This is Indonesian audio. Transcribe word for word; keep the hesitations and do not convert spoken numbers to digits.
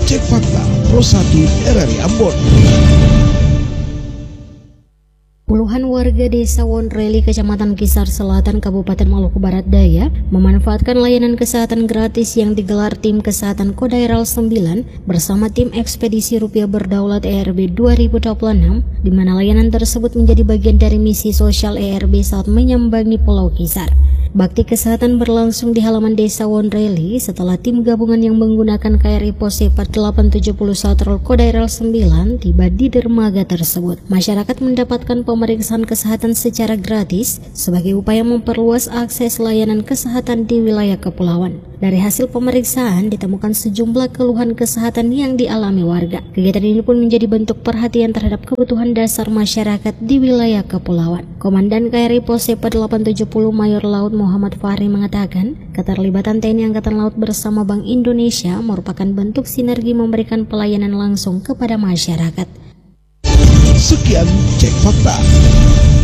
Cek Fakta Pro satu R R I Ambon. Puluhan warga desa Wonreli, Kecamatan Kisar Selatan, Kabupaten Maluku Barat Daya memanfaatkan layanan kesehatan gratis yang digelar tim kesehatan Kodaeral sembilan bersama tim ekspedisi Rupiah Berdaulat E R B dua ribu dua puluh enam, di mana layanan tersebut menjadi bagian dari misi sosial E R B saat menyambangi Pulau Kisar. Bakti kesehatan berlangsung di halaman desa Wonreli setelah tim gabungan yang menggunakan K R I Posepat delapan tujuh satu Kodaeral sembilan tiba di dermaga tersebut. Masyarakat mendapatkan pemeriksaan kesehatan secara gratis sebagai upaya memperluas akses layanan kesehatan di wilayah kepulauan. Dari hasil pemeriksaan ditemukan sejumlah keluhan kesehatan yang dialami warga. Kegiatan ini pun menjadi bentuk perhatian terhadap kebutuhan dasar masyarakat di wilayah kepulauan. Komandan K R I Posepat delapan tujuh nol Mayor Laut Muhammad Fahri mengatakan, keterlibatan T N I Angkatan Laut bersama Bank Indonesia merupakan bentuk sinergi memberikan pelayanan langsung kepada masyarakat. Sekian Cek Fakta.